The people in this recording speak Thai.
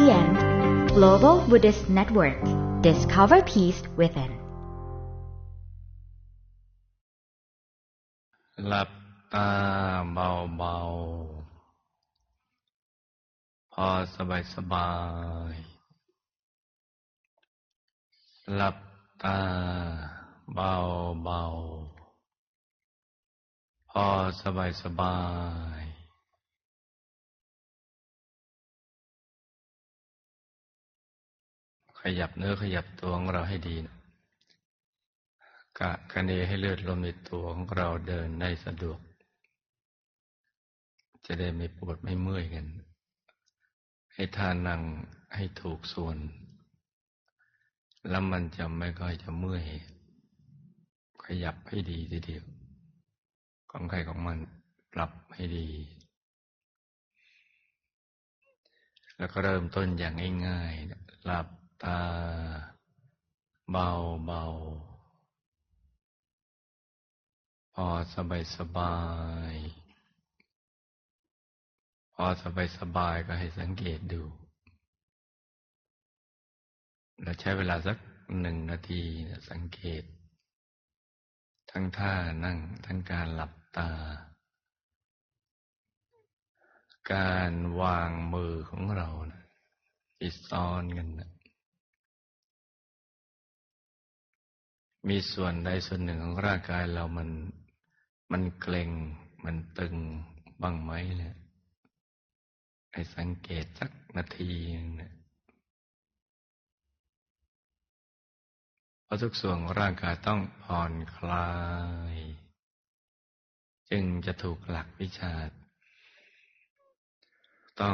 GBN Global Buddhist Network Discover Peace Within หลับตาเบาๆพอสบายหลับตาเบาๆพอสบายขยับเนื้อขยับตัวของเราให้ดีนะกะคะเนให้เลือดลมในตัวของเราเดินได้สะดวกจะได้ไม่ปวดไม่เมื่อยกันให้ท่านั่งให้ถูกส่วนแล้วมันจะไม่ค่อยจะเมื่อยขยับให้ดีทีเดียวของใครของมันปรับให้ดีแล้วก็เริ่มต้นอย่างง่ายๆหลับตาเบาๆพอสบายพอสบายก็ให้สังเกตดูเราใช้เวลาสัก1 นาทีสังเกตทั้งท่านั่งทั้งการหลับตาการวางมือของเรานะที่ซ้อนกันนะมีส่วนใดส่วนหนึ่งของร่างกายเรามันเกร็งมันตึงบ้างไหมเนี่ยให้สังเกตสักนาทีนึงนะเพราะทุกส่วนของร่างกายต้องผ่อนคลายจึงจะถูกหลักวิชา